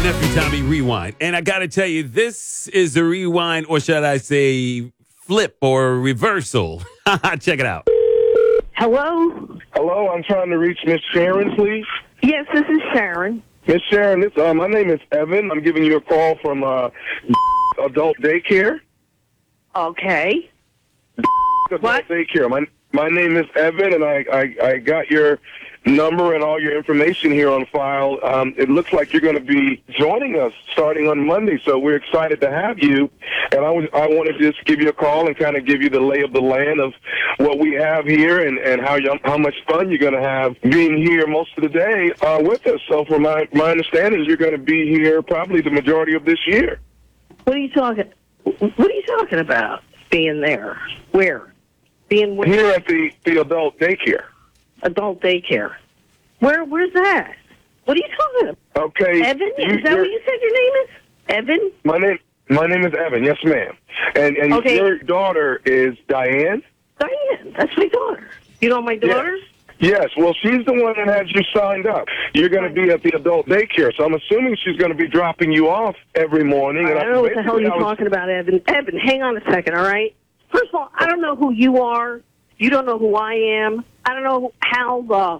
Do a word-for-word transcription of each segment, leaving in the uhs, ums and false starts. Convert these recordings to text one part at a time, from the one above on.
nephew Tommy Rewind. And I got to tell you, this is the rewind, or should I say flip or reversal. Check it out. Hello? Hello, I'm trying to reach Miss Sharon, please. Yes, this is Sharon. Miss Sharon, this, uh, my name is Evan. I'm giving you a call from uh, adult daycare. Okay. Adult What? daycare. My my name is Evan, and I, I, I got your number and all your information here on file. Um, it looks like you're going to be joining us starting on Monday, so we're excited to have you. And I was I wanted to just give you a call and kind of give you the lay of the land of what we have here and, and how you, how much fun you're going to have being here most of the day uh, with us. So from my, my understanding, you're going to be here probably the majority of this year. What are you talking What are you talking about? Being there. Where? Being where? Here at the, the adult daycare. Adult daycare. Where where's that? What are you talking about? Okay. Evan? you- Is that you're- what you said your name is? Evan? My name my name is Evan. Yes, ma'am. And and Okay. your daughter is Diane? Diane. That's my daughter. You know my daughter? Yes. Well, she's the one that has you signed up. You're going to be at the adult daycare, so I'm assuming she's going to be dropping you off every morning. I and don't know what the hell basically, you're I was- talking about, Evan. Evan, hang on a second, all right? First of all, I don't know who you are. You don't know who I am. I don't know how the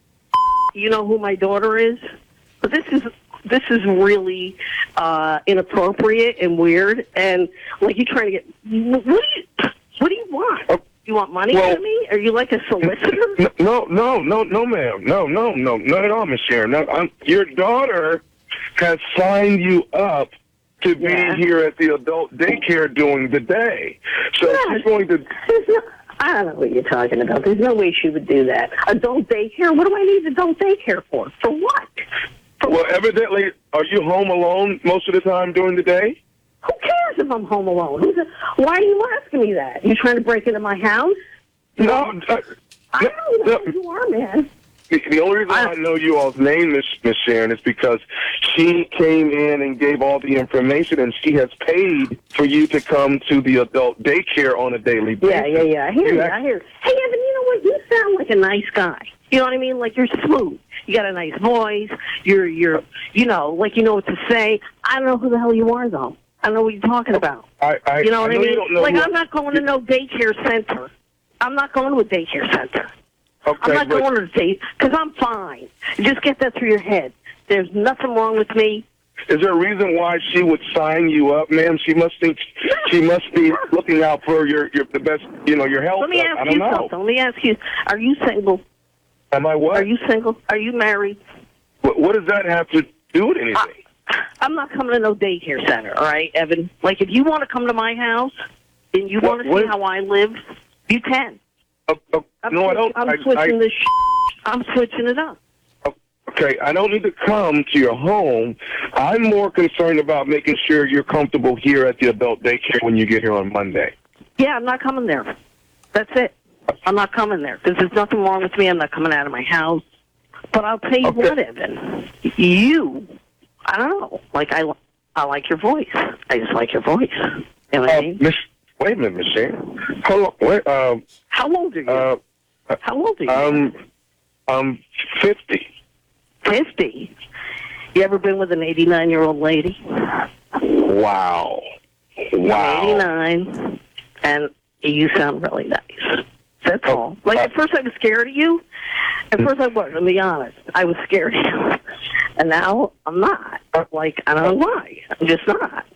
you know who my daughter is. But this is this is really uh, inappropriate and weird. And like you're trying to get what do you what do you want? Oh, You want money well- from me? Are you like a solicitor? No, no, no, no, ma'am. No, no, no, not at all, Miss Sharon. No, I'm, your daughter has signed you up to be Yeah. here at the adult daycare during the day. So Yeah. she's going to... There's no, I don't know what you're talking about. There's no way she would do that. Adult daycare? What do I need adult daycare for? For what? For Well, evidently, are you home alone most of the time during the day? Who cares if I'm home alone? Who's a, why are you asking me that? You trying to break into my house? No. Uh, I don't know no, who you are, man. The, the only reason I, I know you all's name, Miss Miss Sharon, is because she came in and gave all the information, and she has paid for you to come to the adult daycare on a daily basis. Yeah, yeah, yeah. I hear You you. act- I hear. Hey, Evan, you know what? You sound like a nice guy. You know what I mean? Like you're smooth. You got a nice voice. You're, you're, you know, like you know what to say. I don't know who the hell you are, though. I don't know what you're talking about. I, I, You know what I, know mean? You don't know Like who I'm not going to no daycare center. I'm not going to a daycare center. Okay, I'm not but- going to the date because I'm fine. Just get that through your head. There's nothing wrong with me. Is there a reason why she would sign you up, ma'am? She must think she must be looking out for your, your the best, you know, your health. Let me I ask don't you know. something. Let me ask you: Are you single? Am I what? Are you single? Are you married? What, what does that have to do with anything? I'm not coming to no daycare center, all right, Evan? Like, if you want to come to my house and you What- want to what- see how I live, you can. Uh, uh, I'm no, I switch- don't. I'm I, switching I, this. I'm switching it up. Okay, I don't need to come to your home. I'm more concerned about making sure you're comfortable here at the adult daycare when you get here on Monday. Yeah, I'm not coming there. That's it. I'm not coming there because there's nothing wrong with me. I'm not coming out of my house. But I'll tell you Okay. what, Evan. You, I don't know. Like I, I like your voice. I just like your voice. You know what I Uh, mean? Miss, wait a minute, Miss Sharon. Hold on. Wait, uh, How old are you? uh, How old are you? um, I'm fifty. Fifty. You ever been with an eighty-nine-year-old lady? Wow. Wow. I'm eighty-nine, and you sound really nice. That's Oh, all. Like, uh, at first I was scared of you. At first I was, to be honest. I was scared of you. And now I'm not. Like, I don't know why. I'm just not.